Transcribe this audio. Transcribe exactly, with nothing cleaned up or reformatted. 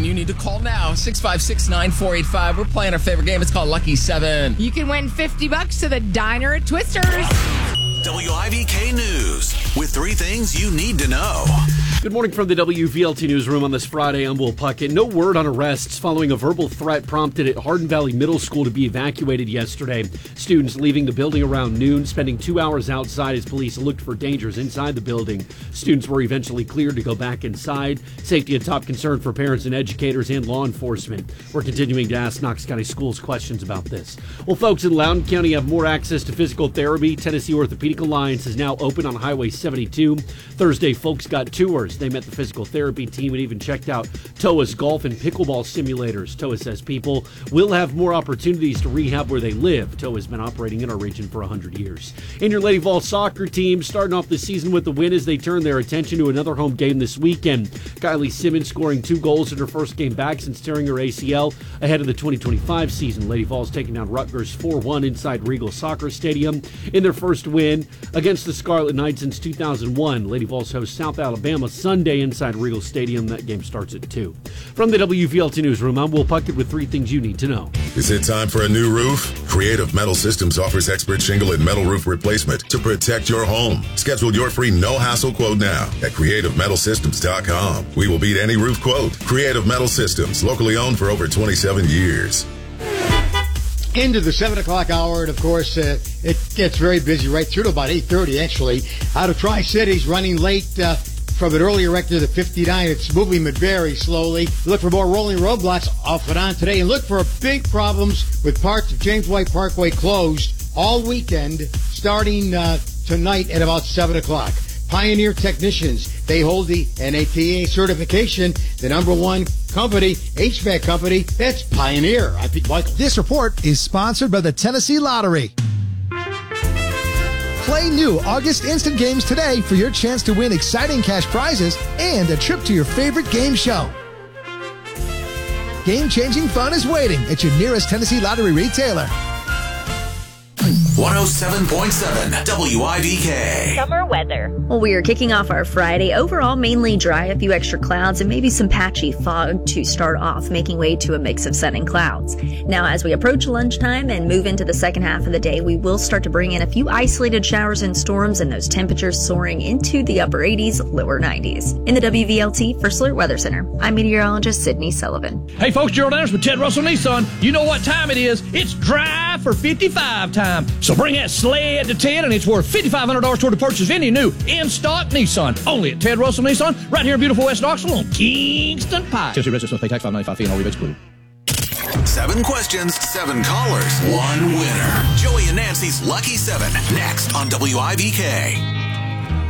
you need to call now. six five six, nine four eight five. We're playing our favorite game. It's called Lucky seven. You can win fifty bucks to the Diner at Twister's. W I V K News with three things you need to know. Good morning from the W V L T Newsroom on this Friday. I'm Will Puckett. No word on arrests following a verbal threat prompted at Hardin Valley Middle School to be evacuated yesterday. Students leaving the building around noon, spending two hours outside as police looked for dangers inside the building. Students were eventually cleared to go back inside. Safety a top concern for parents and educators and law enforcement. We're continuing to ask Knox County Schools questions about this. Well, folks in Loudoun County have more access to physical therapy. Tennessee Orthopedic Alliance is now open on Highway seventy-two. Thursday, folks got tours. They met the physical therapy team and even checked out T O A's golf and pickleball simulators. T O A says people will have more opportunities to rehab where they live. T O A has been operating in our region for one hundred years. And your Lady Vols soccer team starting off the season with the win as they turn their attention to another home game this weekend. Kylie Simmons scoring two goals in her first game back since tearing her A C L ahead of the twenty twenty-five season. Lady Vols taking down Rutgers four one inside Regal Soccer Stadium in their first win against the Scarlet Knights since two thousand one. Lady Vols host South Alabama Sunday inside Regal Stadium. That game starts at two. From the W V L T Newsroom, I'm Will Puckett with three things you need to know. Is it time for a new roof? Creative Metal Systems offers expert shingle and metal roof replacement to protect your home. Schedule your free no-hassle quote now at creative metal systems dot com. We will beat any roof quote. Creative Metal Systems, locally owned for over twenty-seven years. Into the seven o'clock hour, and of course, uh, it gets very busy right through to about eight thirty, actually. Out of Tri-Cities, running late uh, from an earlier wreck to the fifty-nine. It's moving but very slowly. Look for more rolling roadblocks off and on today, and look for big problems with parts of James White Parkway closed all weekend, starting uh, tonight at about seven o'clock. Pioneer Technicians, they hold the N A T A certification, the number one company, H V A C company, that's Pioneer. I think Michael. This report is sponsored by the Tennessee Lottery. Play new August Instant Games today for your chance to win exciting cash prizes and a trip to your favorite game show. Game-changing fun is waiting at your nearest Tennessee Lottery retailer. one oh seven point seven W I V K. Summer weather. Well, we are kicking off our Friday. Overall, mainly dry, a few extra clouds, and maybe some patchy fog to start off, making way to a mix of sun and clouds. Now, as we approach lunchtime and move into the second half of the day, we will start to bring in a few isolated showers and storms, and those temperatures soaring into the upper eighties, lower nineties. In the W V L T First Alert Weather Center, I'm meteorologist Sydney Sullivan. Hey, folks, Gerald Anderson with Ted Russell Nissan. You know what time it is. It's dry for fifty-five time. So bring that sled to Ted, and it's worth fifty-five hundred dollars toward the purchase of any new in-stock Nissan. Only at Ted Russell Nissan, right here in beautiful West Knoxville on Kingston Pike. Tennessee residents must pay tax five ninety-five fee and all rebates included. Seven questions, seven callers, one winner. Joey and Nancy's Lucky Seven, next on W I V K.